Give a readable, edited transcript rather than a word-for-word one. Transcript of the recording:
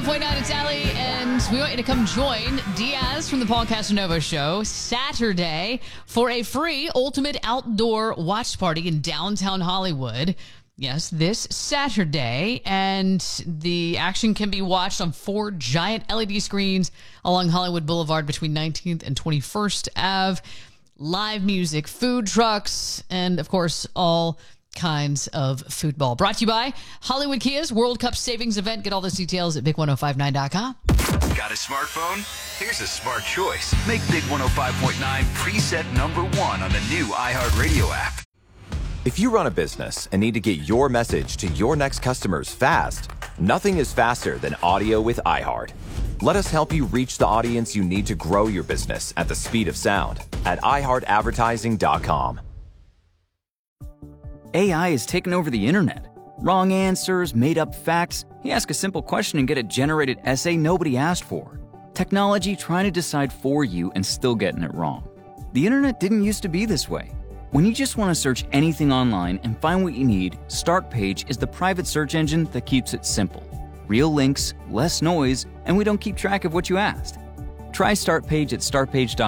101.9, it's Allie, and we want you to come join Diaz from the Paul Casanova Show Saturday for a free Ultimate Outdoor Watch Party in downtown Hollywood. Yes, this Saturday, and the action can be watched on 4 giant LED screens along Hollywood Boulevard between 19th and 21st Ave. Live music, food trucks, and, of course, all kinds of football. Brought to you by Hollywood Kia's World Cup Savings Event. Get all those details at big1059.com. Got a smartphone? Here's a smart choice. Make Big 105.9 preset number 1 on the new iHeartRadio app. If you run a business and need to get your message to your next customers fast, nothing is faster than audio with iHeart. Let us help you reach the audience you need to grow your business at the speed of sound at iHeartAdvertising.com. AI has taken over the internet. Wrong answers, made-up facts. You ask a simple question and get a generated essay nobody asked for. Technology trying to decide for you and still getting it wrong. The internet didn't used to be this way. When you just want to search anything online and find what you need, Startpage is the private search engine that keeps it simple. Real links, less noise, and we don't keep track of what you asked. Try Startpage at startpage.com.